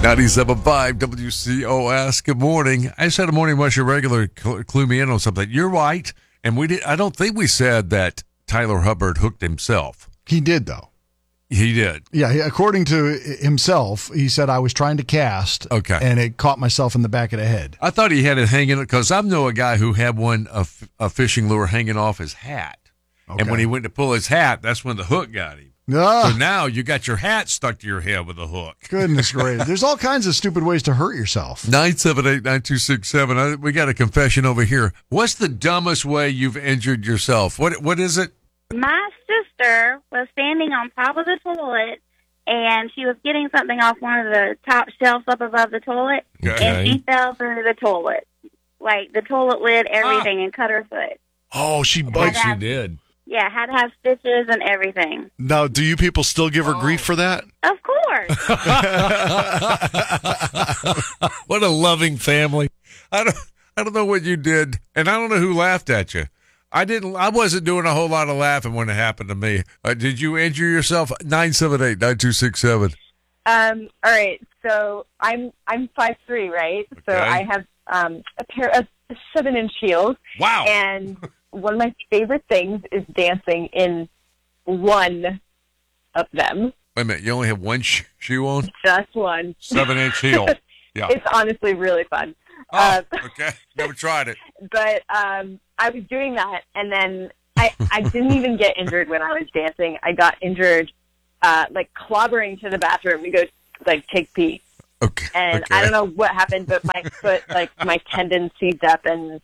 97.5 WCOS. Good morning. I just had a morning rush of regular clue me in on something. You're right, and I don't think we said that Tyler Hubbard hooked himself. He did, though. He did. Yeah, according to himself, he said, I was trying to cast, and it caught myself in the back of the head. I thought he had it hanging, because I know a guy who had a fishing lure hanging off his hat. Okay. And when he went to pull his hat, that's when the hook got him. So now you got your hat stuck to your head with a hook. Goodness gracious. There's all kinds of stupid ways to hurt yourself. 978-9267. We got a confession over here. What's the dumbest way you've injured yourself? What is it? My sister was standing on top of the toilet, and she was getting something off one of the top shelves up above the toilet, and she fell through the toilet. Like, the toilet lid, everything, and cut her foot. Oh, she did. Yeah, had to have stitches and everything. Now, do you people still give her grief for that? Of course. What a loving family. I don't know what you did, and I don't know who laughed at you. I wasn't doing a whole lot of laughing when it happened to me. Did you injure yourself? 978-9267. All right. So I'm 5'3", right? Okay. So I have a pair of 7-inch heels. Wow. And one of my favorite things is dancing in one of them. Wait a minute. You only have one shoe on? Just one. 7-inch heel. Yeah. It's honestly really fun. Oh, okay. Never tried it. But I was doing that, and then I didn't even get injured when I was dancing. I got injured, clobbering to the bathroom to go, take pee. Okay. And I don't know what happened, but my foot, my tendon seized up, and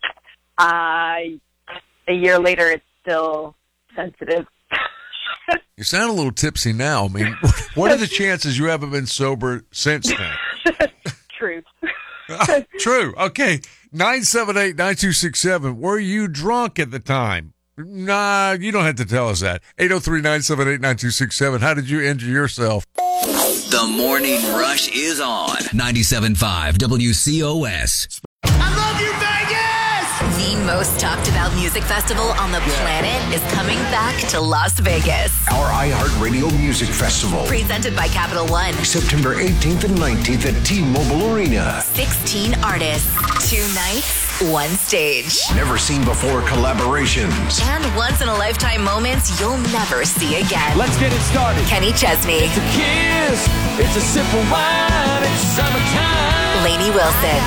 a year later, it's still sensitive. You sound a little tipsy now. I mean, what are the chances you haven't been sober since then? Truth. True. Okay. 978-9267. Were you drunk at the time? Nah, you don't have to tell us that. 803-978-9267. How did you injure yourself? The Morning Rush is on 97.5 WCOS. I love you, Vegas! The most talked about music festival on the planet is coming back to Las Vegas. Our iHeartRadio Music Festival. Presented by Capital One. September 18th and 19th at T-Mobile Arena. 16 artists, 2 nights, 1 stage. Never seen before collaborations. And once-in-a-lifetime moments you'll never see again. Let's get it started. Kenny Chesney. It's a kiss. It's a sip of wine. It's summertime. Lainey Wilson.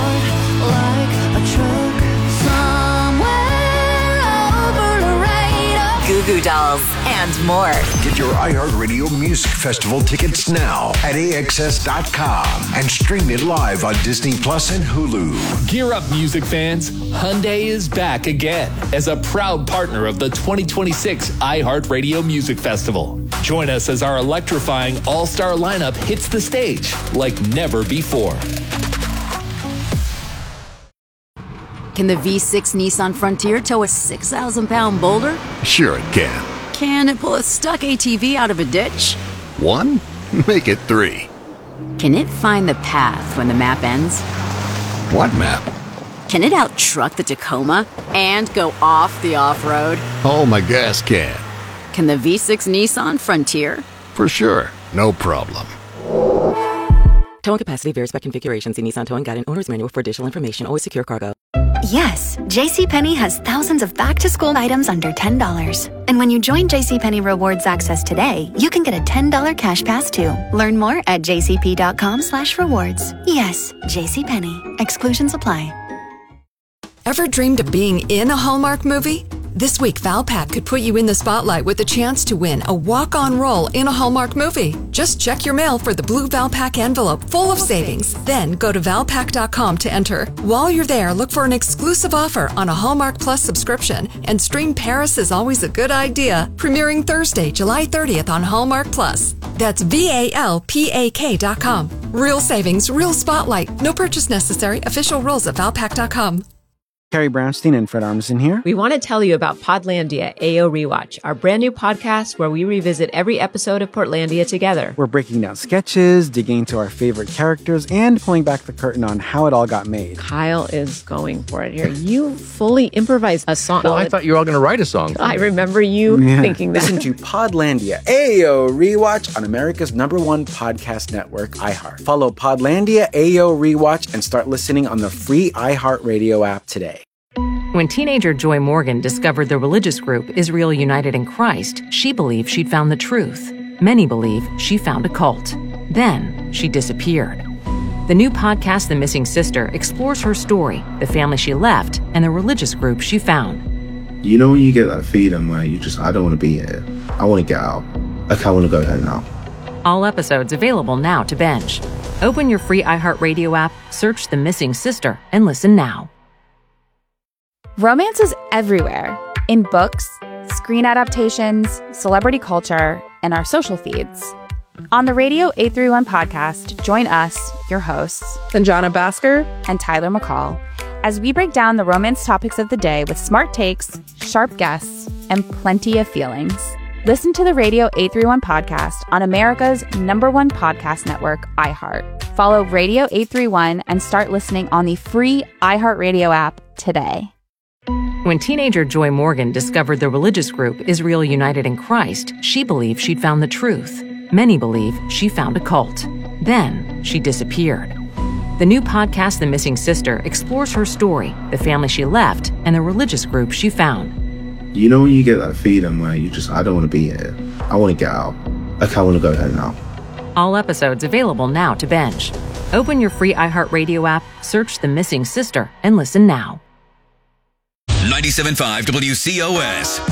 Goo Goo Dolls, and more. Get your iHeartRadio Music Festival tickets now at AXS.com and stream it live on Disney Plus and Hulu. Gear up, music fans. Hyundai is back again as a proud partner of the 2026 iHeartRadio Music Festival. Join us as our electrifying all-star lineup hits the stage like never before. Can the V6 Nissan Frontier tow a 6,000-pound boulder? Sure it can. Can it pull a stuck ATV out of a ditch? 1? Make it 3. Can it find the path when the map ends? What map? Can it out-truck the Tacoma and go off the off-road? Oh, my gas can. Can the V6 Nissan Frontier? For sure. No problem. Towing capacity varies by configuration. See Nissan Towing Guide and Owner's Manual for additional information. Always secure cargo. Yes, JCPenney has thousands of back-to-school items under $10. And when you join JCPenney Rewards Access today, you can get a $10 cash pass too. Learn more at jcp.com/rewards. Yes, JCPenney. Exclusions apply. Ever dreamed of being in a Hallmark movie? This week, Valpak could put you in the spotlight with a chance to win a walk-on role in a Hallmark movie. Just check your mail for the blue Valpak envelope full of savings. Then go to Valpak.com to enter. While you're there, look for an exclusive offer on a Hallmark Plus subscription and stream Paris is Always a Good Idea, premiering Thursday, July 30th on Hallmark Plus. That's VALPAK.com. Real savings, real spotlight. No purchase necessary. Official rules at Valpak.com. Carrie Brownstein and Fred Armisen here. We want to tell you about Podlandia AO Rewatch, our brand new podcast where we revisit every episode of Portlandia together. We're breaking down sketches, digging into our favorite characters, and pulling back the curtain on how it all got made. Kyle is going for it here. You fully improvised a song. Well, I thought you were all going to write a song. I remember you thinking that. Listen to Podlandia AO Rewatch on America's #1 podcast network, iHeart. Follow Podlandia AO Rewatch and start listening on the free iHeartRadio app today. When teenager Joy Morgan discovered the religious group Israel United in Christ, she believed she'd found the truth. Many believe she found a cult. Then she disappeared. The new podcast, The Missing Sister, explores her story, the family she left, and the religious group she found. You know when you get that feeling where I don't want to be here. I want to get out. Like, I want to go home now. All episodes available now to binge. Open your free iHeartRadio app, search The Missing Sister, and listen now. Romance is everywhere. In books, screen adaptations, celebrity culture, and our social feeds. On the Radio 831 podcast, join us, your hosts, Sanjana Bhaskar and Tyler McCall, as we break down the romance topics of the day with smart takes, sharp guests, and plenty of feelings. Listen to the Radio 831 podcast on America's #1 podcast network, iHeart. Follow Radio 831 and start listening on the free iHeartRadio app today. When teenager Joy Morgan discovered the religious group Israel United in Christ, she believed she'd found the truth. Many believe she found a cult. Then she disappeared. The new podcast, The Missing Sister, explores her story, the family she left, and the religious group she found. You know when you get that feeling where I don't want to be here. I want to get out. Like, I want to go home now. All episodes available now to binge. Open your free iHeartRadio app, search The Missing Sister, and listen now. 97.5 WCOS.